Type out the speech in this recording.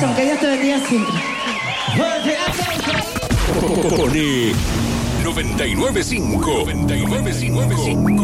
bendición. Que Dios te bendiga siempre. Pone 99.5.